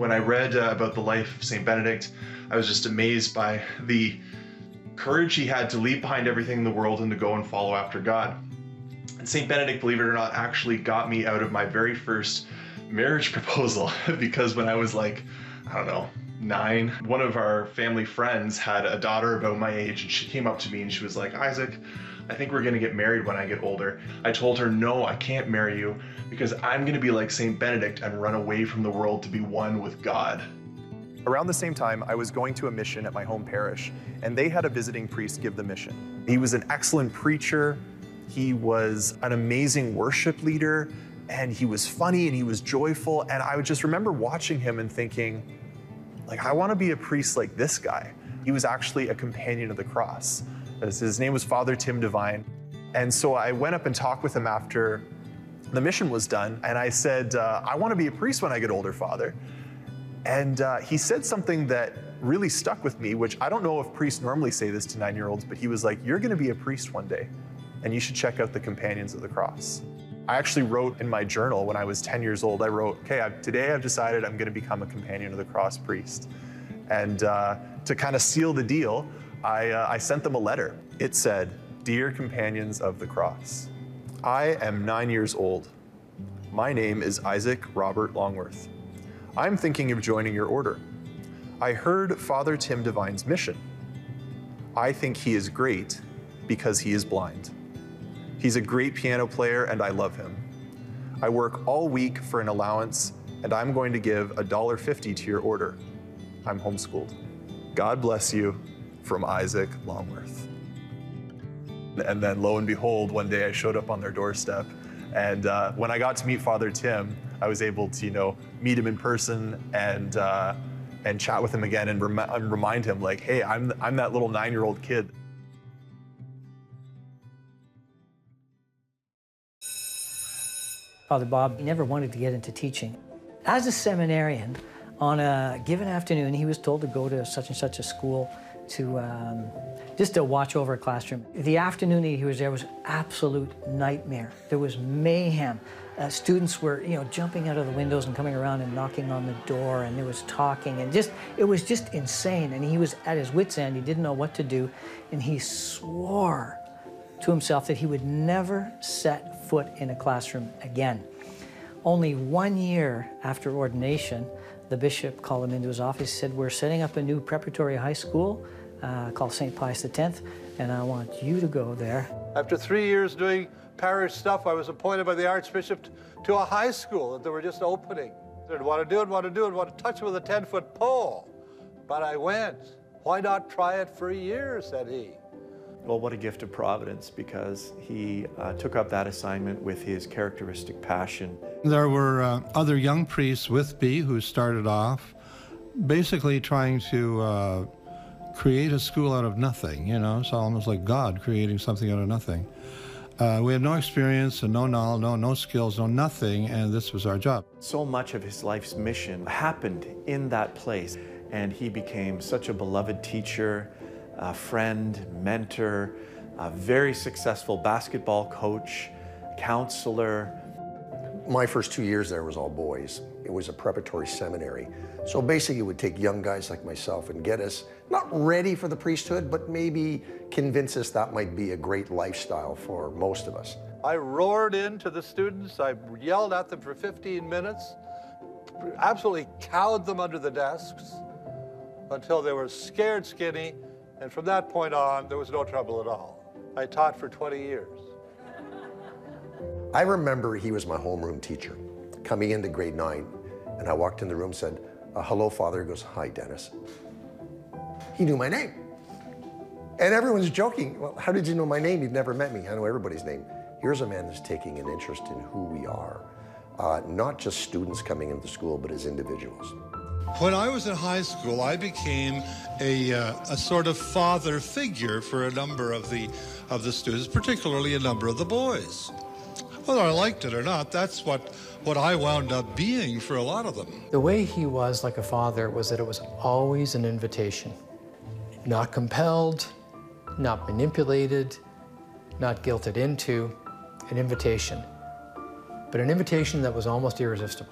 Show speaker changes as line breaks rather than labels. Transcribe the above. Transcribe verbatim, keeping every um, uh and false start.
When I read uh, about the life of Saint Benedict, I was just amazed by the courage he had to leave behind everything in the world and to go and follow after God. And Saint Benedict, believe it or not, actually got me out of my very first marriage proposal because when I was like, I don't know, nine, one of our family friends had a daughter about my age, and she came up to me and she was like, Isaac, I think we're gonna get married when I get older. I told her, no, I can't marry you because I'm gonna be like Saint Benedict and run away from the world to be one with God.
Around the same time, I was going to a mission at my home parish, and they had a visiting priest give the mission. He was an excellent preacher, he was an amazing worship leader, and he was funny and he was joyful, and I would just remember watching him and thinking, like, I want to be a priest like this guy. He was actually a companion of the cross. His name was Father Tim Devine. And so I went up and talked with him after the mission was done, and I said, uh, I want to be a priest when I get older, Father. And uh, he said something that really stuck with me, which I don't know if priests normally say this to nine-year-olds, but he was like, you're going to be a priest one day, and you should check out the Companions of the Cross. I actually wrote in my journal when I was ten years old, I wrote, okay, I've, today I've decided I'm going to become a Companion of the Cross priest. And uh, to kind of seal the deal, I, uh, I sent them a letter. It said, Dear Companions of the Cross, I am nine years old. My name is Isaac Robert Longworth. I'm thinking of joining your order. I heard Father Tim Devine's mission. I think he is great because he is blind. He's a great piano player and I love him. I work all week for an allowance and I'm going to give a dollar fifty to your order. I'm homeschooled. God bless you, from Isaac Longworth. And then lo and behold, one day I showed up on their doorstep, and uh, when I got to meet Father Tim, I was able to, you know, meet him in person and uh, and chat with him again and rem and remind him, like, hey, I'm I'm that little nine-year-old kid.
Father Bob never wanted to get into teaching. As a seminarian, on a given afternoon, he was told to go to such and such a school to um, just to watch over a classroom. The afternoon he was there was absolute nightmare. There was mayhem. Uh, students were, you know, jumping out of the windows and coming around and knocking on the door, and there was talking, and just, it was just insane. And he was at his wit's end. He didn't know what to do, and he swore to himself that he would never set foot in a classroom again. Only one year after ordination, the bishop called him into his office. He said, we're setting up a new preparatory high school uh, called Saint Pius the tenth, and I want you to go there.
After three years doing parish stuff, I was appointed by the Archbishop to a high school that they were just opening. I said, want to do it, want to do it, want to touch it with a ten-foot pole. But I went. Why not try it for a year, said he.
Well, what a gift of Providence, because he uh, took up that assignment with his characteristic passion.
There were uh, other young priests with me who started off basically trying to uh, create a school out of nothing, you know, it's almost like God creating something out of nothing. Uh, we had no experience and no knowledge, no, no skills, no nothing, and this was our job.
So much of his life's mission happened in that place, and he became such a beloved teacher, a friend, mentor, a very successful basketball coach, counselor.
My first two years there was all boys. It was a preparatory seminary. So basically it would take young guys like myself and get us not ready for the priesthood, but maybe convince us that might be a great lifestyle for most of us.
I roared into the students. I yelled at them for fifteen minutes, absolutely cowed them under the desks until they were scared skinny. And from that point on, there was no trouble at all. I taught for twenty years.
I remember he was my homeroom teacher, coming into grade nine, and I walked in the room and said, uh, hello, Father. He goes, hi, Dennis. He knew my name. And everyone's joking, well, how did you know my name? You've never met me. I know everybody's name. Here's a man that's taking an interest in who we are, uh, not just students coming into school, but as individuals.
When I was in high school, I became a, uh, a sort of father figure for a number of the, of the students, particularly a number of the boys. Whether I liked it or not, that's what, what I wound up being for a lot of them.
The way he was like a father was that it was always an invitation. Not compelled, not manipulated, not guilted into, an invitation. But an invitation that was almost irresistible.